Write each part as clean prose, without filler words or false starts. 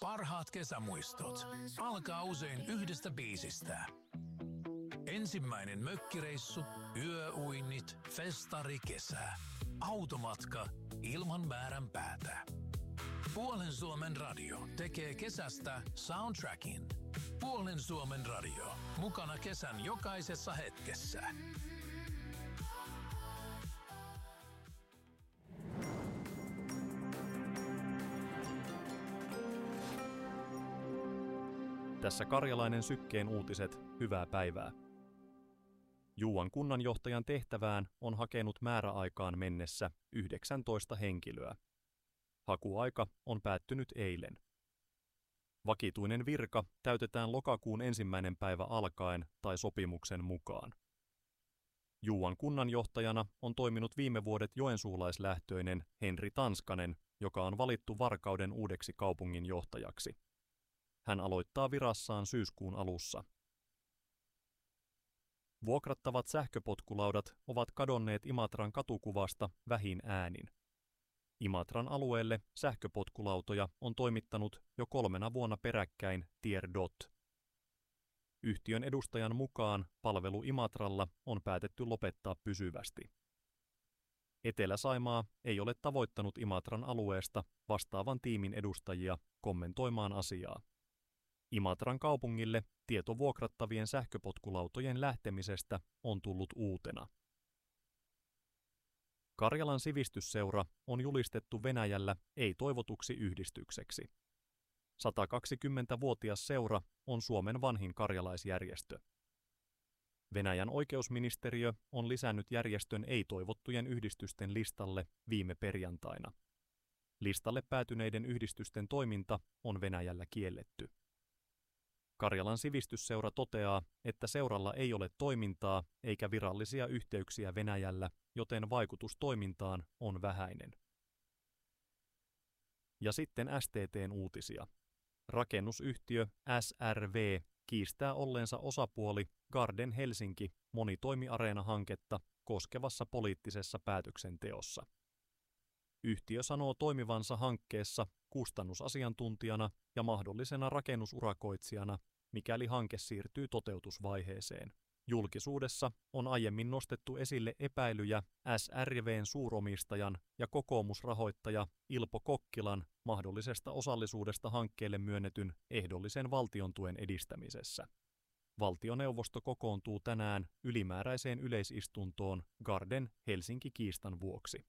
Parhaat kesämuistot alkaa usein yhdestä biisistä. Ensimmäinen mökkireissu, yöuinnit, festari, kesä. Automatka ilman määränpäätä. Puolen Suomen radio tekee kesästä soundtrackin. Puolen Suomen radio. Mukana kesän jokaisessa hetkessä. Tässä Karjalainen Sykkeen uutiset, hyvää päivää. Juuan kunnanjohtajan tehtävään on hakenut määräaikaan mennessä 19 henkilöä. Hakuaika on päättynyt eilen. Vakituinen virka täytetään lokakuun 1. päivä alkaen tai sopimuksen mukaan. Juuan kunnanjohtajana on toiminut viime vuodet joensuulaislähtöinen Henri Tanskanen, joka on valittu Varkauden uudeksi kaupunginjohtajaksi. Hän aloittaa virassaan syyskuun alussa. Vuokrattavat sähköpotkulaudat ovat kadonneet Imatran katukuvasta vähin äänin. Imatran alueelle sähköpotkulautoja on toimittanut jo 3 vuonna peräkkäin Tierdot. Yhtiön edustajan mukaan palvelu Imatralla on päätetty lopettaa pysyvästi. Etelä-Saimaa ei ole tavoittanut Imatran alueesta vastaavan tiimin edustajia kommentoimaan asiaa. Imatran kaupungille tieto vuokrattavien sähköpotkulautojen lähtemisestä on tullut uutena. Karjalan sivistysseura on julistettu Venäjällä ei-toivotuksi yhdistykseksi. 120-vuotias seura on Suomen vanhin karjalaisjärjestö. Venäjän oikeusministeriö on lisännyt järjestön ei-toivottujen yhdistysten listalle viime perjantaina. Listalle päätyneiden yhdistysten toiminta on Venäjällä kielletty. Karjalan sivistysseura toteaa, että seuralla ei ole toimintaa eikä virallisia yhteyksiä Venäjällä, joten vaikutus toimintaan on vähäinen. Ja sitten STT:n uutisia. Rakennusyhtiö SRV kiistää olleensa osapuoli Garden Helsinki monitoimiareena-hanketta koskevassa poliittisessa päätöksenteossa. Yhtiö sanoo toimivansa hankkeessa kustannusasiantuntijana ja mahdollisena rakennusurakoitsijana, mikäli hanke siirtyy toteutusvaiheeseen. Julkisuudessa on aiemmin nostettu esille epäilyjä SRV:n suuromistajan ja kokoomusrahoittaja Ilpo Kokkilan mahdollisesta osallisuudesta hankkeelle myönnetyn ehdollisen valtiontuen edistämisessä. Valtioneuvosto kokoontuu tänään ylimääräiseen yleisistuntoon Garden Helsinki-kiistan vuoksi.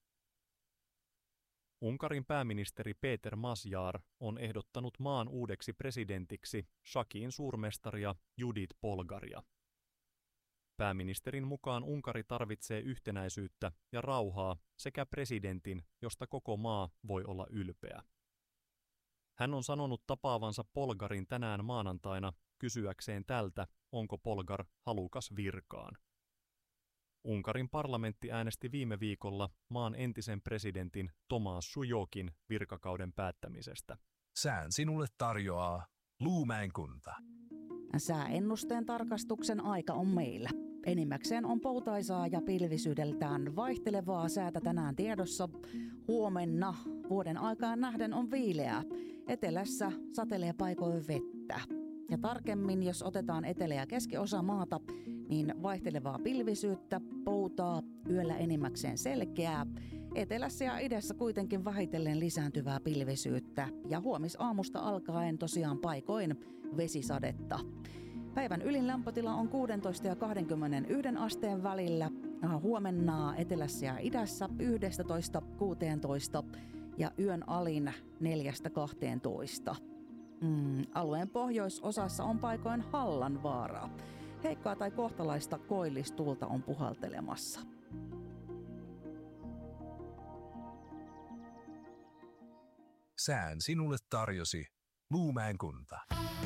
Unkarin pääministeri Péter Masjar on ehdottanut maan uudeksi presidentiksi shakin suurmestaria Judith Polgaria. Pääministerin mukaan Unkari tarvitsee yhtenäisyyttä ja rauhaa sekä presidentin, josta koko maa voi olla ylpeä. Hän on sanonut tapaavansa Polgarin tänään maanantaina kysyäkseen tältä, onko Polgar halukas virkaan. Unkarin parlamentti äänesti viime viikolla maan entisen presidentin Tomáš Sujókin virkakauden päättämisestä. Sään sinulle tarjoaa Luumäen kunta. Sääennusteen tarkastuksen aika on meillä. Enimmäkseen on poutaisaa ja pilvisyydeltään vaihtelevaa säätä tänään tiedossa. Huomenna vuoden aikaan nähden on viileää. Etelässä satelee paikoin vettä. Ja tarkemmin, jos otetaan etelä- ja keskiosa maata, niin vaihtelevaa pilvisyyttä, poutaa, yöllä enimmäkseen selkeää. Etelässä ja idässä kuitenkin vähitellen lisääntyvää pilvisyyttä ja huomisaamusta alkaen tosiaan paikoin vesisadetta. Päivän ylin lämpötila on 16 ja 21 asteen välillä. Huomenna etelässä ja idässä 11-16 ja yön alin 4-12. Alueen pohjoisosassa on paikoin hallanvaaraa. Heikkoa tai kohtalaista koillistuulta on puhaltelemassa. Sään sinulle tarjosi Luumäen kunta.